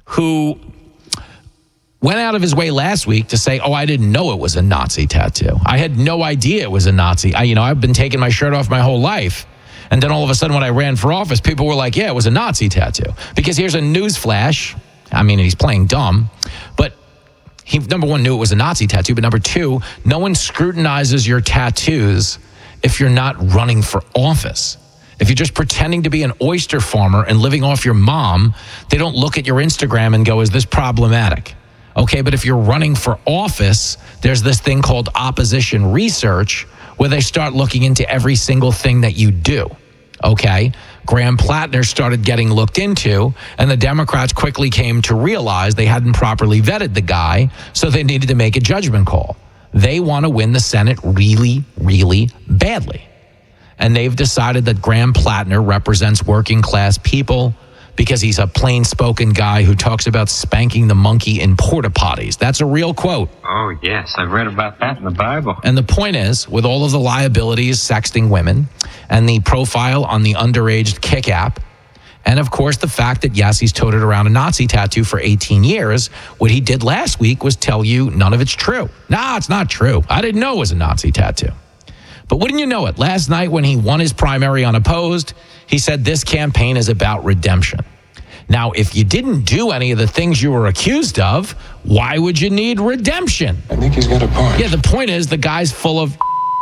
who went out of his way last week to say, I didn't know it was a Nazi tattoo. I had no idea it was a Nazi. I've been taking my shirt off my whole life. And then all of a sudden when I ran for office, people were like, yeah, it was a Nazi tattoo. Because here's a news flash. He's playing dumb. But he, number one, knew it was a Nazi tattoo. But number two, no one scrutinizes your tattoos if you're not running for office. If you're just pretending to be an oyster farmer and living off your mom, they don't look at your Instagram and go, is this problematic? Okay, but if you're running for office, there's this thing called opposition research where they start looking into every single thing that you do. Okay, Graham Plattner started getting looked into, and the Democrats quickly came to realize they hadn't properly vetted the guy, so they needed to make a judgment call. They want to win the Senate really, really badly. And they've decided that Graham Plattner represents working class people because he's a plain-spoken guy who talks about spanking the monkey in porta potties. That's a real quote. Oh, yes. I've read about that in the Bible. And the point is, with all of the liabilities sexting women and the profile on the underage Kick app, and of course the fact that, yes, he's toted around a Nazi tattoo for 18 years, what he did last week was tell you none of it's true. Nah, it's not true. I didn't know it was a Nazi tattoo. But wouldn't you know it, last night when he won his primary unopposed, he said this campaign is about redemption. Now, if you didn't do any of the things you were accused of, why would you need redemption? I think he's got a point. Yeah, the point is the guy's full of...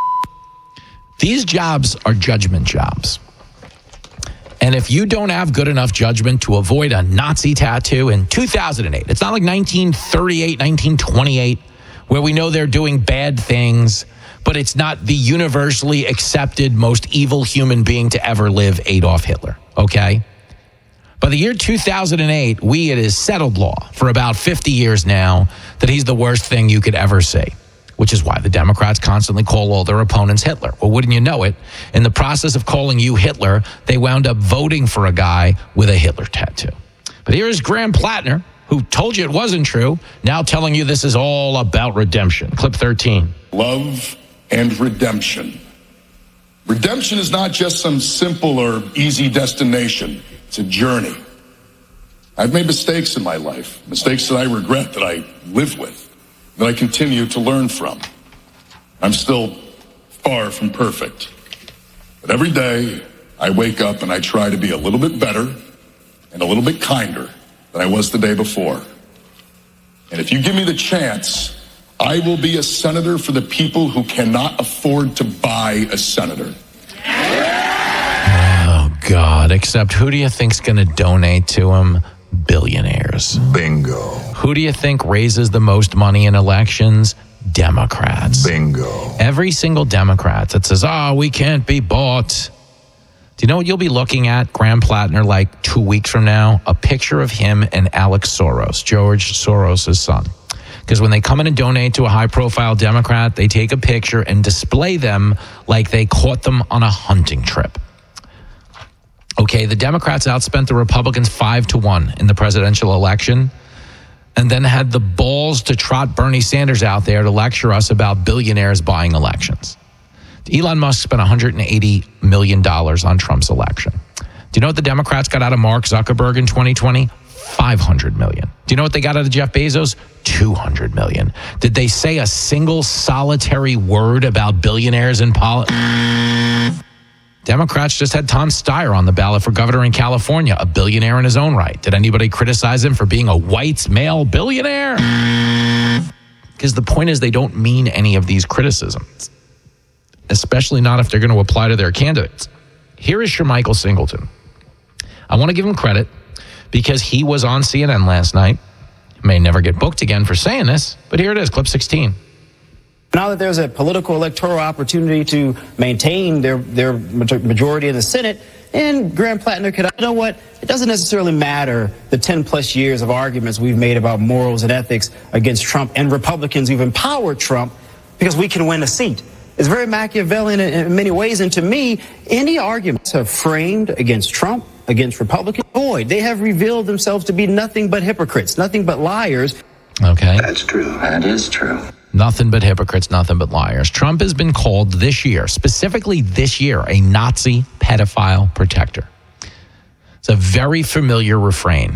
These jobs are judgment jobs. And if you don't have good enough judgment to avoid a Nazi tattoo in 2008, it's not like 1938, 1928, where we know they're doing bad things, but it's not the universally accepted most evil human being to ever live, Adolf Hitler, okay? By the year 2008, it is settled law for about 50 years now that he's the worst thing you could ever see, which is why the Democrats constantly call all their opponents Hitler. Well, wouldn't you know it, in the process of calling you Hitler, they wound up voting for a guy with a Hitler tattoo. But here is Graham Plattner, who told you it wasn't true, now telling you this is all about redemption. Clip 13. Love and redemption. Redemption is not just some simple or easy destination. It's a journey. I've made mistakes in my life, mistakes that I regret, that I live with, that I continue to learn from. I'm still far from perfect. But every day I wake up and I try to be a little bit better and a little bit kinder than I was the day before. And if you give me the chance, I will be a senator for the people who cannot afford to buy a senator. Oh, God. Except who do you think's going to donate to him? Billionaires. Bingo. Who do you think raises the most money in elections? Democrats. Bingo. Every single Democrat that says, we can't be bought. Do you know what you'll be looking at, Graham Plattner, like 2 weeks from now? A picture of him and Alex Soros, George Soros' son. Because when they come in and donate to a high-profile Democrat, they take a picture and display them like they caught them on a hunting trip. Okay, the Democrats outspent the Republicans 5-1 in the presidential election and then had the balls to trot Bernie Sanders out there to lecture us about billionaires buying elections. Elon Musk spent $180 million on Trump's election. Do you know what the Democrats got out of Mark Zuckerberg in 2020? $500 million. Do you know what they got out of Jeff Bezos? $200 million. Did they say a single solitary word about billionaires in politics? Democrats just had Tom Steyer on the ballot for governor in California, a billionaire in his own right. Did anybody criticize him for being a white male billionaire? Because the point is they don't mean any of these criticisms, especially not if they're going to apply to their candidates. Here is Shermichael Singleton. I want to give him credit because he was on CNN last night. May never get booked again for saying this, but here it is, clip 16. Now that there's a political electoral opportunity to maintain their majority in the Senate, and Graham Plattner could, you know what, it doesn't necessarily matter the 10 plus years of arguments we've made about morals and ethics against Trump, and Republicans who've empowered Trump, because we can win a seat. It's very Machiavellian in many ways, and to me, any arguments have framed against Trump, against Republicans, void. They have revealed themselves to be nothing but hypocrites, nothing but liars. Okay. That's true. That is true. Nothing but hypocrites, nothing but liars. Trump has been called this year, specifically this year, a Nazi pedophile protector. It's a very familiar refrain.